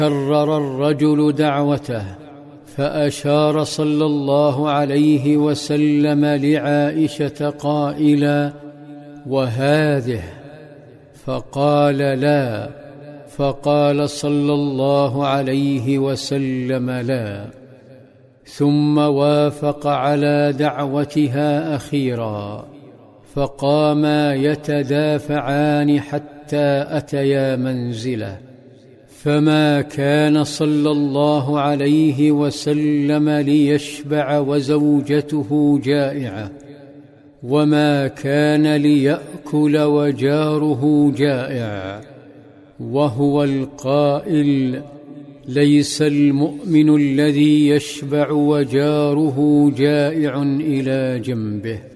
كرر الرجل دعوته، فأشار صلى الله عليه وسلم لعائشة قائلا: وهذه؟ فقال: لا. فقال صلى الله عليه وسلم: لا. ثم وافق على دعوتها أخيرا، فقاما يتدافعان حتى أتيا منزله، فما كان صلى الله عليه وسلم ليشبع وزوجته جائعة، وما كان ليأكل وجاره جائع، وهو القائل: ليس المؤمن الذي يشبع وجاره جائع إلى جنبه.